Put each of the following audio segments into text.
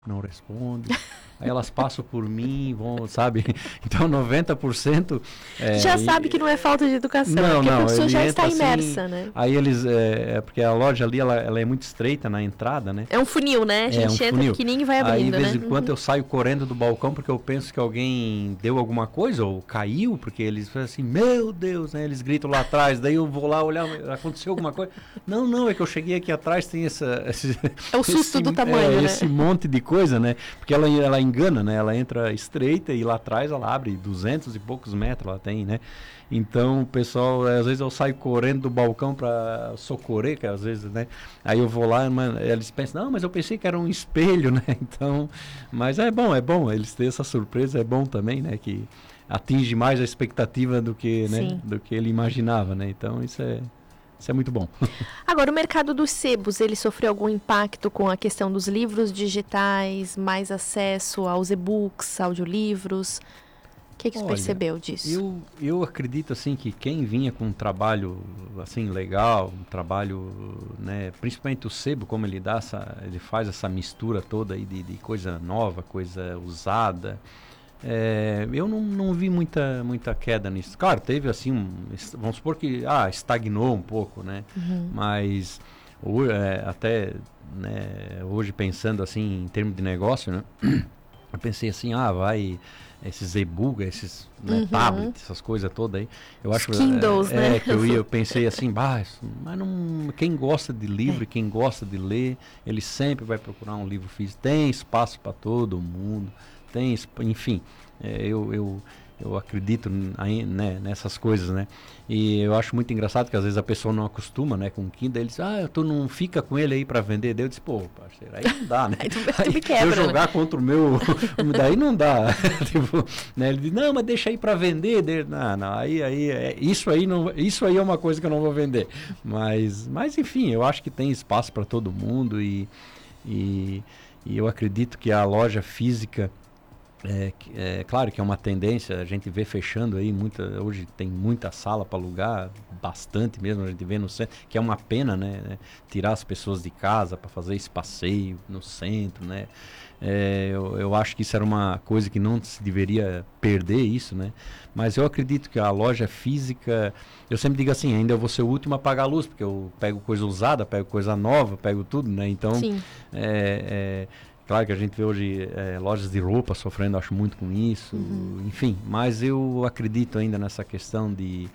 não responde. Aí elas passam por mim, vão, sabe? Então 90%... Já sabe que não é falta de educação, porque a pessoa já está imersa, assim, né? Aí eles... porque a loja ali, ela é muito estreita na entrada, né? É um funil, né? A gente entra pequenininho e vai abrindo, aí, de vez né? em quando, eu saio correndo do balcão porque eu penso que alguém deu alguma coisa ou caiu, porque eles falam assim, meu Deus, né? Eles gritam lá atrás, daí eu vou lá olhar, aconteceu alguma coisa? Não, é que eu cheguei aqui atrás, tem esse é o susto do tamanho, né? Esse monte de coisa, né? Porque ela engana, né? Ela entra estreita e lá atrás ela abre 200 e poucos metros, ela tem, né? Então, o pessoal, às vezes eu saio correndo do balcão para socorrer, que às vezes, né? Aí eu vou lá, eles pensam, não, mas eu pensei que era um espelho, né? Então, mas é bom, eles terem essa surpresa, é bom também, né? Que atinge mais a expectativa do que, né? Do que ele imaginava, né? Então, isso é muito bom. Agora, o mercado dos sebos, ele sofreu algum impacto com a questão dos livros digitais, mais acesso aos e-books, audiolivros? O que você percebeu disso? Eu acredito assim que quem vinha com um trabalho assim legal, um trabalho, né, principalmente o sebo, como ele faz essa mistura toda aí de coisa nova, coisa usada. Eu não vi muita queda nisso. Claro, teve assim, vamos supor que estagnou um pouco, né? Mas até, né, hoje pensando assim em termos de negócio, né? Eu pensei assim, esses e-book, esses tablets, essas coisas todas aí. Eu acho Kindles, né? Que eu pensei assim, mas não, quem gosta de livro, quem gosta de ler, ele sempre vai procurar um livro físico. Tem espaço para todo mundo. Enfim, eu acredito nessas coisas, né? E eu acho muito engraçado que às vezes a pessoa não acostuma, né, com o Kindle, eles tu não fica com ele aí para vender. Daí eu disse, pô, parceiro, aí não dá, né? aí tu me quebra, eu jogar contra o meu, daí não dá. Tipo, né, ele diz, não, mas deixa aí para vender. Não, isso aí é uma coisa que eu não vou vender. Mas enfim, eu acho que tem espaço para todo mundo e eu acredito que a loja física claro que é uma tendência, a gente vê fechando aí, hoje tem muita sala para alugar, bastante mesmo, a gente vê no centro, que é uma pena, né? Tirar as pessoas de casa para fazer esse passeio no centro, né? Eu acho que isso era uma coisa que não se deveria perder isso, né? Mas eu acredito que a loja física, eu sempre digo assim, ainda eu vou ser o último a pagar a luz, porque eu pego coisa usada, pego coisa nova, pego tudo, né? Então, sim. Claro que a gente vê hoje lojas de roupa sofrendo, acho muito com isso, enfim, mas eu acredito ainda nessa questão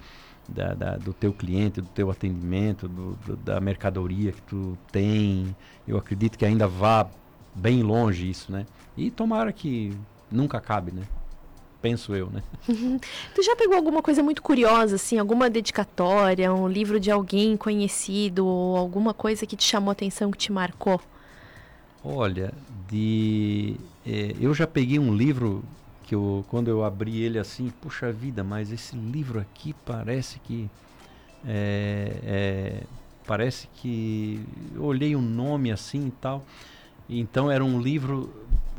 do teu cliente, do teu atendimento, da mercadoria que tu tem. Eu acredito que ainda vá bem longe isso, né? E tomara que nunca acabe, né? Penso eu, né? Tu já pegou alguma coisa muito curiosa, assim, alguma dedicatória, um livro de alguém conhecido, ou alguma coisa que te chamou a atenção, que te marcou? Olha, eu já peguei um livro que quando eu abri ele assim, puxa vida, mas esse livro aqui parece que eu olhei um nome assim e tal. Então era um livro,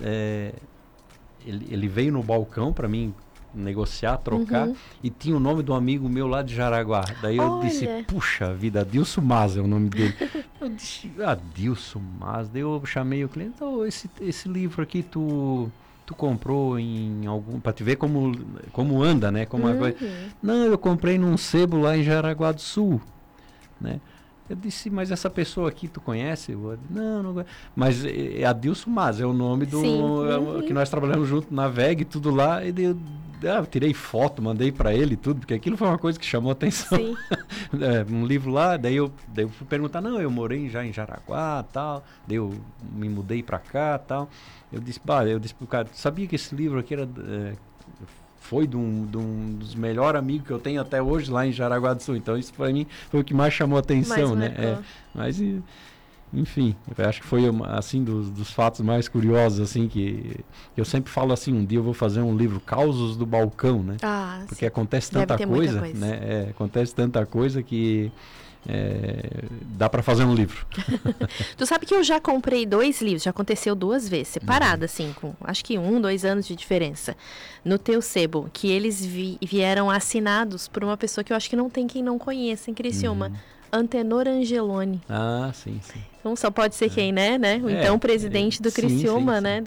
ele veio no balcão para mim negociar, trocar, e tinha o nome de um amigo meu lá de Jaraguá. Daí eu disse, puxa vida, Adilson Mas é o nome dele. Eu disse, Adilson Mas. Daí eu chamei o cliente, esse livro aqui tu comprou em algum, para te ver como anda, né? Não, eu comprei num sebo lá em Jaraguá do Sul, né? Eu disse, mas essa pessoa aqui tu conhece? Não conheço. Mas é Adilson Mas, é o nome que nós trabalhamos junto na VEG, tudo lá, e eu tirei foto, mandei para ele tudo, porque aquilo foi uma coisa que chamou a atenção. Um livro lá, daí eu fui perguntar, não, eu morei já em Jaraguá, tal, daí eu me mudei para cá, tal. Eu disse pro cara, sabia que esse livro aqui foi de um dos melhores amigos que eu tenho até hoje lá em Jaraguá do Sul. Então isso para mim foi o que mais chamou a atenção, né? Mas enfim, eu acho que foi assim dos fatos mais curiosos, assim, que eu sempre falo assim, um dia eu vou fazer um livro Causos do Balcão, né? Porque acontece tanta coisa, né? Acontece tanta coisa que dá para fazer um livro. Tu sabe que eu já comprei 2 livros, já aconteceu 2 vezes, separado, assim, com acho que 1, 2 anos de diferença, no teu sebo, que eles vieram assinados por uma pessoa que eu acho que não tem quem não conheça em Criciúma. Antenor Angeloni. Ah, sim, sim. Então só pode ser quem, né? O então presidente do Criciúma, sim, sim. né?